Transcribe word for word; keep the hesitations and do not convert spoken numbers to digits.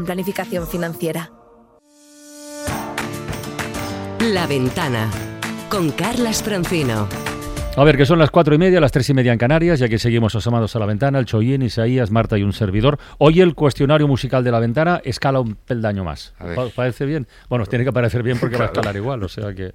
Planificación financiera. La Ventana, con Carlas Francino. A ver, que son las cuatro y media, las tres y media en Canarias, ya que seguimos asomados a La Ventana, el Chollín, Isaías, Marta y un servidor. Hoy el cuestionario musical de La Ventana escala un peldaño más. ¿Os parece bien? Bueno, os tiene que parecer bien porque claro. Va a escalar igual, o sea que...